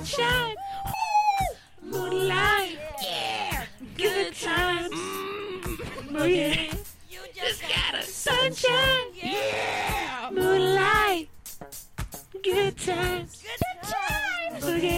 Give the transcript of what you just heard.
sunshine. Moonlight. Yeah. Good times. Boogie. You just got a sunshine. Yeah. Moonlight. Good times. Good times. Boogie.